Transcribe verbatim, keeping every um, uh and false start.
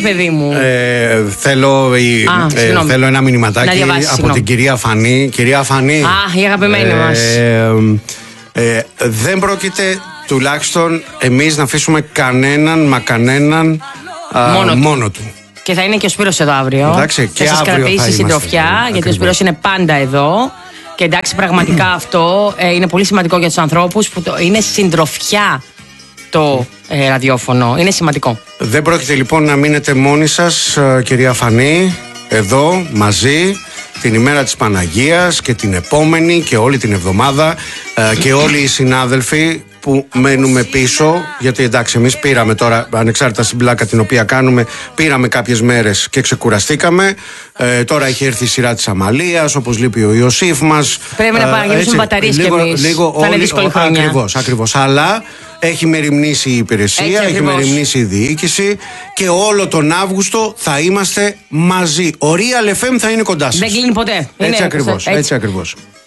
παιδί μου. Ε, θέλω, η, Α, ε, θέλω ένα μηνυματάκι από συγγνώμη. την κυρία Φανή. Κυρία Φανή. Α, η αγαπημένη ε, μας. Ε, ε, δεν πρόκειται τουλάχιστον εμείς να αφήσουμε κανέναν μα κανέναν α, μόνο, μόνο του. του. Και θα είναι και ο Σπύρος εδώ αύριο. Εντάξει, και θα σας κρατήσει συντροφιά, γιατί ακριβώς. ο Σπύρος είναι πάντα εδώ. Και εντάξει, πραγματικά αυτό ε, είναι πολύ σημαντικό για τους ανθρώπους που το, είναι συντροφιά το ε, ραδιόφωνο. Είναι σημαντικό. Δεν πρόκειται λοιπόν να μείνετε μόνοι σας, κυρία Φανή, εδώ μαζί την ημέρα της Παναγίας και την επόμενη και όλη την εβδομάδα ε, και όλοι οι συνάδελφοι που μένουμε πίσω, γιατί εντάξει εμείς πήραμε τώρα, ανεξάρτητα στην πλάκα την οποία κάνουμε, πήραμε κάποιες μέρες και ξεκουραστήκαμε. Ε, τώρα έχει έρθει η σειρά της Αμαλίας, όπως λείπει ο Ιωσήφ μας. Πρέπει να παραγγελίσουμε μπαταρίες κι εμείς. Λίγο, θα είναι δύσκολη χρονιά. Ακριβώς, ακριβώς. Αλλά έχει μεριμνήσει η υπηρεσία, έτσι, έχει ακριβώς. μεριμνήσει η διοίκηση και όλο τον Αύγουστο θα είμαστε μαζί. Ο Real εφ εμ θα είναι κοντά σας. Δεν κλείνει ποτέ. Έτσι είναι, ακριβώς, έτσι. έτσι ακριβώς.